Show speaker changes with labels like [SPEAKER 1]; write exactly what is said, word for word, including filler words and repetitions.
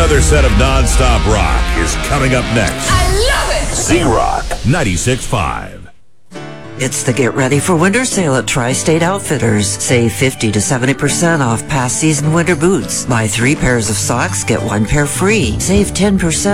[SPEAKER 1] Another set of non-stop rock is coming up next.
[SPEAKER 2] I love it!
[SPEAKER 1] Z-Rock ninety-six point five.
[SPEAKER 3] It's the Get Ready for Winter sale at Tri-State Outfitters. Save fifty to seventy percent off past season winter boots. Buy three pairs of socks, get one pair free. Save ten percent